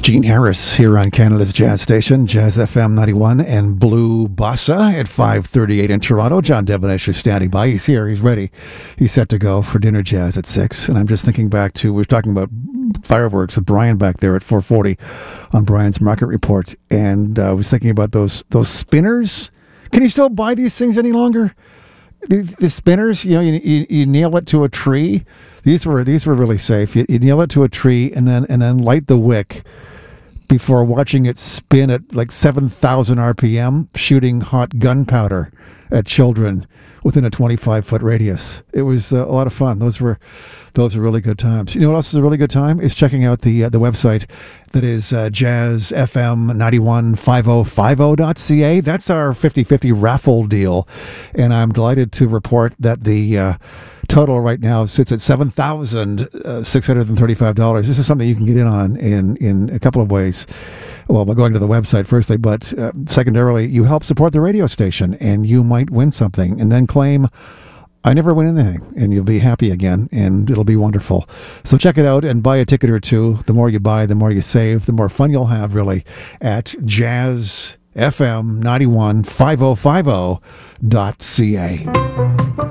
Gene Harris here on Canada's Jazz Station, Jazz FM 91 and Blue Bossa at 5:38 in Toronto. John Devonish is standing by. He's here. He's ready. He's set to go for dinner jazz at 6. And I'm just thinking back to, we were talking about fireworks with Brian back there at 4:40 on Brian's Market Report. And I was thinking about those spinners. Can you still buy these things any longer? The spinners, you know, you nail it to a tree. These were really safe. You nail it to a tree and then light the wick before watching it spin at like 7,000 RPM, shooting hot gunpowder at children within a 25-foot radius. It was a lot of fun. Those were really good times. You know what else is a really good time? Is checking out the website that is jazzfm915050.ca. That's our 50-50 raffle deal. And I'm delighted to report that the total right now sits at $7,635. This is something you can get in on in a couple of ways. Well, by going to the website firstly, but secondarily, you help support the radio station and you might win something and then claim, I never win anything, and you'll be happy again, and it'll be wonderful. So check it out and buy a ticket or two. The more you buy, the more you save, the more fun you'll have, really, at jazzfm915050.ca.